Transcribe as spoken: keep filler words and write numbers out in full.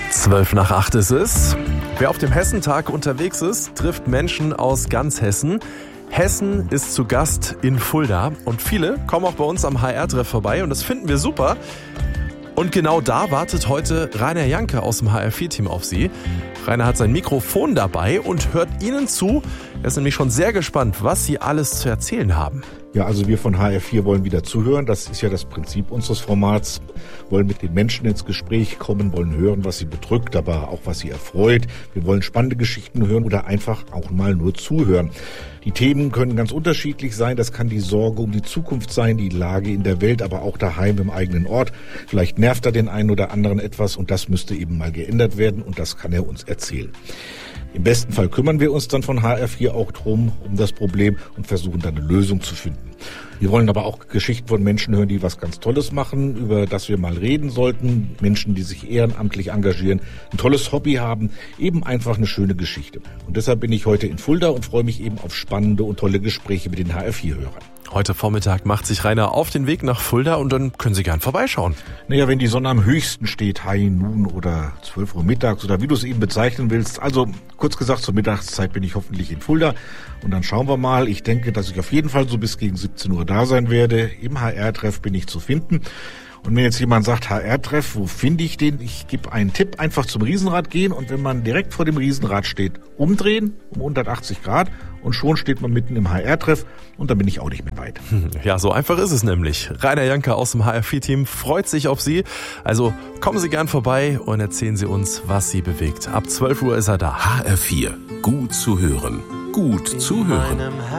Zwölf nach acht ist es. Wer auf dem Hessentag unterwegs ist, trifft Menschen aus ganz Hessen. Hessen ist zu Gast in Fulda und viele kommen auch bei uns am H R-Treff vorbei und das finden wir super. Und genau da wartet heute Rainer Janke aus dem H R vier Team auf Sie. Rainer hat sein Mikrofon dabei und hört Ihnen zu. Er ist nämlich schon sehr gespannt, was Sie alles zu erzählen haben. Ja, also wir von H R vier wollen wieder zuhören. Das ist ja das Prinzip unseres Formats. Wollen mit den Menschen ins Gespräch kommen, wollen hören, was sie bedrückt, aber auch was sie erfreut. Wir wollen spannende Geschichten hören oder einfach auch mal nur zuhören. Die Themen können ganz unterschiedlich sein. Das kann die Sorge um die Zukunft sein, die Lage in der Welt, aber auch daheim im eigenen Ort. Vielleicht nervt er den einen oder anderen etwas und das müsste eben mal geändert werden und das kann er uns erzählen. Im besten Fall kümmern wir uns dann von H R vier auch drum, um das Problem und versuchen dann eine Lösung zu finden. Wir wollen aber auch Geschichten von Menschen hören, die was ganz Tolles machen, über das wir mal reden sollten. Menschen, die sich ehrenamtlich engagieren, ein tolles Hobby haben, eben einfach eine schöne Geschichte. Und deshalb bin ich heute in Fulda und freue mich eben auf spannende und tolle Gespräche mit den H R vier Hörern. Heute Vormittag macht sich Rainer auf den Weg nach Fulda und dann können Sie gern vorbeischauen. Naja, wenn die Sonne am höchsten steht, High Noon oder zwölf Uhr mittags oder wie du es eben bezeichnen willst. Also kurz gesagt, zur Mittagszeit bin ich hoffentlich in Fulda und dann schauen wir mal. Ich denke, dass ich auf jeden Fall so bis gegen siebzehn Uhr da sein werde. Im H R-Treff bin ich zu finden. Und wenn jetzt jemand sagt, H R-Treff, wo finde ich den? Ich gebe einen Tipp, einfach zum Riesenrad gehen und wenn man direkt vor dem Riesenrad steht, umdrehen um hundertachtzig Grad und schon steht man mitten im H R-Treff und dann bin ich auch nicht mehr weit. Ja, so einfach ist es nämlich. Rainer Janke aus dem H R vier Team freut sich auf Sie. Also kommen Sie gern vorbei und erzählen Sie uns, was Sie bewegt. Ab zwölf Uhr ist er da. H R vier, gut zu hören, gut zuhören.